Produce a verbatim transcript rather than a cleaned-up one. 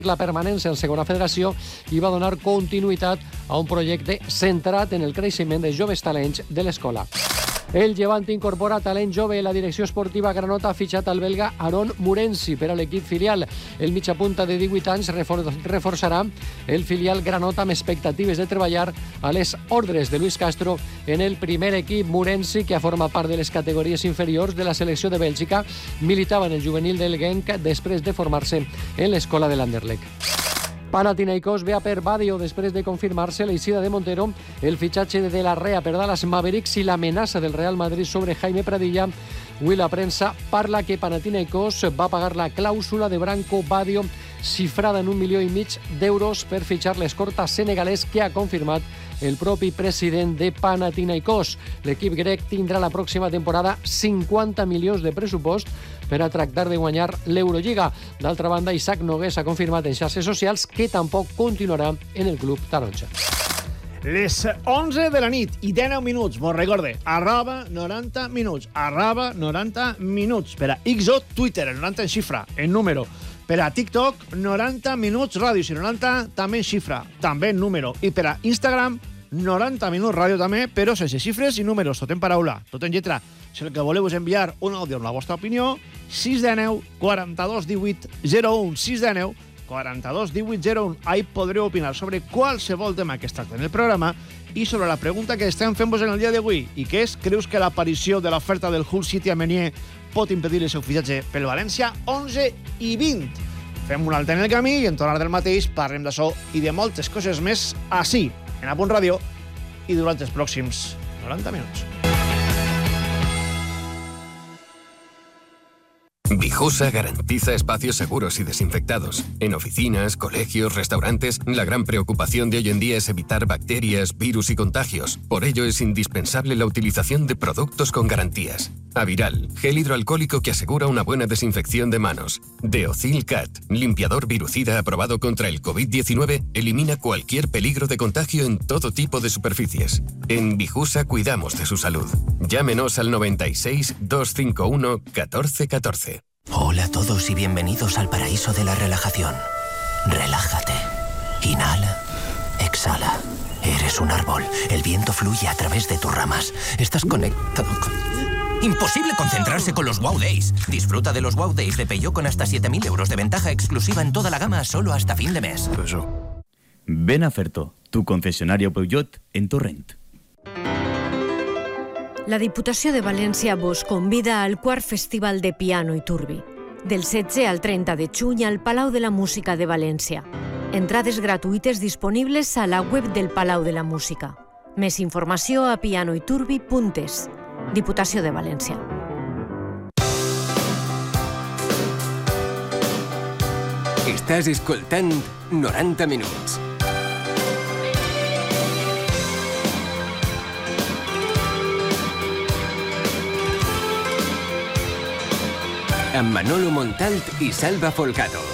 la permanència en segona federació i va donar continuïtat a un projecte centrat en el creixement de joves talents de l'escola. El Llevant incorpora talent jove. La direcció esportiva granota ha fitxat el belga Aron Murensi per a l'equip filial. El mitjapunta de divuit anys refor reforçarà el filial granota amb expectatives de treballar a les ordres de Luis Castro en el primer equip. Murensi, que ha format part de les categories inferiors de la selecció de Bèlgica, militava en el juvenil del Genk després de formar-se en l'escola de l'Anderlecht. Panathinaikos ve a per Badio després de confirmar-se l'eixida de Montero, el fitxatge de De La Rea per Dallas Mavericks i l'amenaça del Real Madrid sobre Jaime Pradilla. Avui la premsa parla que Panathinaikos va pagar la clàusula de Branco Badio xifrada en un milió i mig d'euros per fitxar l'escorta senegalès, que ha confirmat el propi president de Panathinaikos. L'equip grec tindrà la pròxima temporada cinquanta milions de pressupost per a tractar de guanyar l'Eurolliga. D'altra banda, Isaac Nogués ha confirmat en xarxes socials que tampoc continuarà en el club taronja. Les onze de la nit i dinou minuts, vos recorde, arroba noranta minuts, arroba noranta minuts. Per a X O, Twitter, el noranta en xifra, en número. Per a TikTok, noranta minuts ràdio, si noranta també en xifra, també en número. I per a Instagram, noranta minuts ràdio també, però sense xifres i números, tot en paraula, tot en lletra. Si el que voleu és enviar un àudio amb la vostra opinió, sis de nou, quaranta-dos, divuit, zero u, sis de nou, quaranta-dos, divuit, zero u. Ahí podreu opinar sobre qualsevol tema que es tracta en el programa i sobre la pregunta que estem fent-vos en el dia d'avui, i que és: creus que l'aparició de l'oferta del Hull City a Menier pot impedir el seu fitxatge pel València? onze i vint. Fem un altre en el camí i en tornar del mateix parlem d'això i de moltes coses més així, en A Punt Ràdio, i durant els pròxims noranta minuts. Vijusa garantiza espacios seguros y desinfectados. En oficinas, colegios, restaurantes, la gran preocupación de hoy en día es evitar bacterias, virus y contagios. Por ello es indispensable la utilización de productos con garantías. Aviral, gel hidroalcohólico que asegura una buena desinfección de manos. Deocil Cat, limpiador virucida aprobado contra el COVID diecinueve, elimina cualquier peligro de contagio en todo tipo de superficies. En Vijusa cuidamos de su salud. Llámenos al noventa y seis, doscientos cincuenta y uno, catorce catorce. Hola a todos y bienvenidos al paraíso de la relajación. Relájate. Inhala. Exhala. Eres un árbol. El viento fluye a través de tus ramas. Estás conectado con... Imposible concentrarse con los Wow Days. Disfruta de los Wow Days de Peugeot con hasta siete mil euros de ventaja exclusiva en toda la gama solo hasta fin de mes. Ven a Ferto, tu concesionario Peugeot en Torrent. La Diputació de València vos convida al quart Festival de Piano i Turbi, del setze al trenta de juny al Palau de la Música de València. Entrades gratuïtes disponibles a la web del Palau de la Música. Més informació a pianoiturbi punt es. Diputació de València. Estàs escoltant noranta minuts. Amb Manolo Montalt i Salva Folgado.